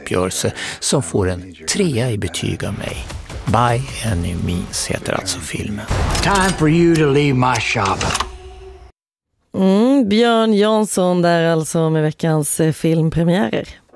filmuppgörelse som får en 3 i betyg av mig. By Any Means heter alltså filmen. Time for you to leave my shop. Björn Jansson där alltså med veckans filmpremiärer.